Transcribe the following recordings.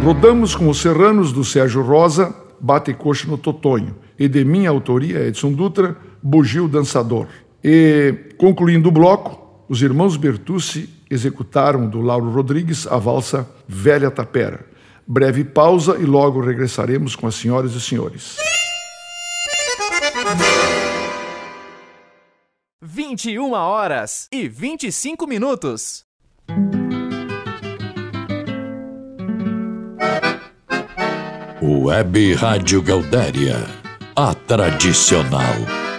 Rodamos com os Serranos do Sérgio Rosa, Bate Coxa no Totonho, e de minha autoria, Edson Dutra, Bugio Dançador. E, concluindo o bloco, os irmãos Bertucci executaram do Lauro Rodrigues a valsa Velha Tapera. Breve pausa e logo regressaremos com as senhoras e senhores. 21h25. Web Rádio Gaudéria, a tradicional.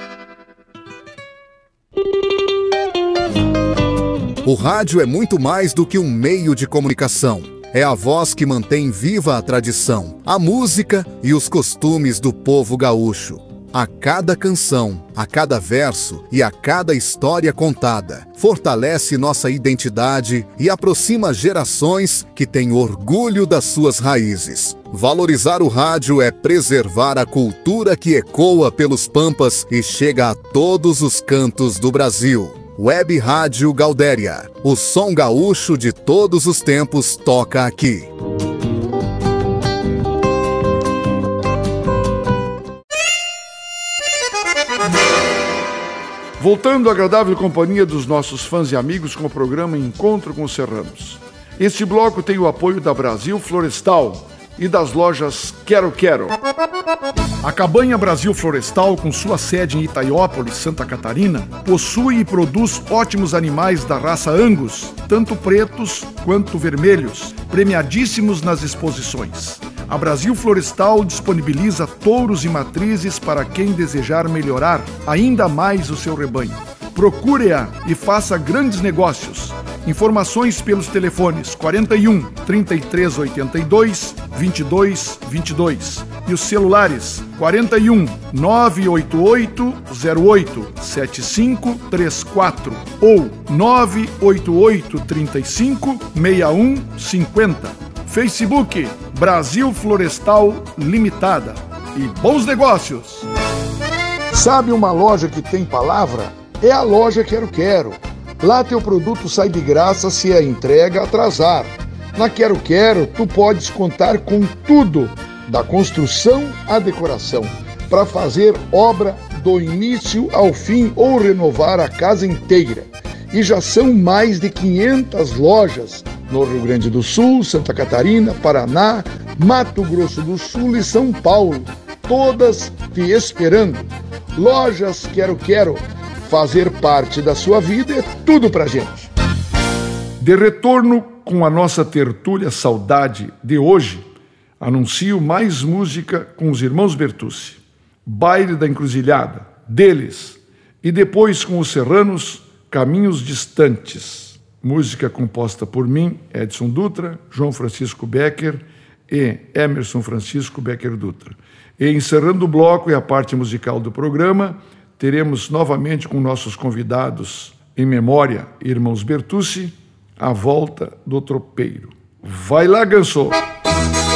O rádio é muito mais do que um meio de comunicação. É a voz que mantém viva a tradição, a música e os costumes do povo gaúcho. A cada canção, a cada verso e a cada história contada, fortalece nossa identidade e aproxima gerações que têm orgulho das suas raízes. Valorizar o rádio é preservar a cultura que ecoa pelos pampas e chega a todos os cantos do Brasil. Web Rádio Gaudéria. O som gaúcho de todos os tempos toca aqui. Voltando à agradável companhia dos nossos fãs e amigos com o programa Encontro com os Serranos. Este bloco tem o apoio da Brasil Florestal e das lojas Quero Quero. A Cabanha Brasil Florestal, com sua sede em Itaiópolis, Santa Catarina, possui e produz ótimos animais da raça Angus, tanto pretos quanto vermelhos, premiadíssimos nas exposições. A Brasil Florestal disponibiliza touros e matrizes para quem desejar melhorar ainda mais o seu rebanho. Procure-a e faça grandes negócios. Informações pelos telefones 41 3382 2222 e os celulares 41 988 08 7534 ou 988 35 6150. Facebook Brasil Florestal Limitada. E bons negócios! Sabe uma loja que tem palavra? É a loja Quero Quero. Lá teu produto sai de graça se a entrega atrasar. Na Quero Quero, tu podes contar com tudo, da construção à decoração, para fazer obra do início ao fim ou renovar a casa inteira. E já são mais de 500 lojas no Rio Grande do Sul, Santa Catarina, Paraná, Mato Grosso do Sul e São Paulo, todas te esperando. Lojas Quero Quero. Fazer parte da sua vida é tudo pra gente. De retorno com a nossa tertúlia Saudade de hoje, anuncio mais música com os irmãos Bertucci. Baile da Encruzilhada, deles. E depois com os Serranos, Caminhos Distantes. Música composta por mim, Edson Dutra, João Francisco Becker e Emerson Francisco Becker Dutra. E encerrando o bloco e a parte musical do programa, teremos novamente com nossos convidados em memória, irmãos Bertucci, a volta do tropeiro. Vai lá, Ganso!